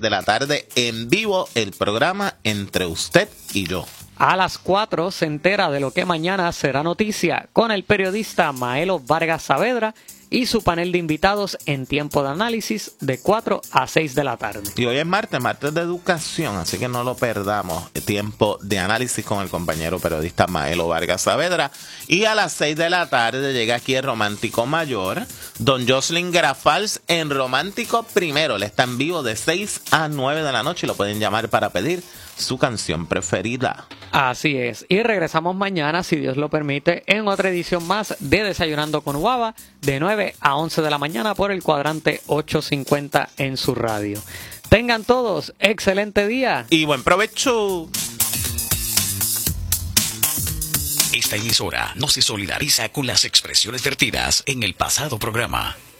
de la tarde en vivo el programa Entre Usted y Yo. A las 4 se entera de lo que mañana será noticia con el periodista Maelo Vargas Saavedra y su panel de invitados en Tiempo de Análisis de 4 a 6 de la tarde. Y hoy es martes de educación, así que no lo perdamos. Tiempo de Análisis con el compañero periodista Maelo Vargas Saavedra. Y a las 6 de la tarde llega aquí el Romántico Mayor, don Jocelyn Grafals en Romántico Primero. Él está en vivo de 6 a 9 de la noche y lo pueden llamar para pedir su canción preferida. Así es, y regresamos mañana, si Dios lo permite, en otra edición más de Desayunando con Guava, de 9 a 11 de la mañana por el cuadrante 850 en su radio. Tengan todos excelente día. Y buen provecho. Esta emisora no se solidariza con las expresiones vertidas en el pasado programa.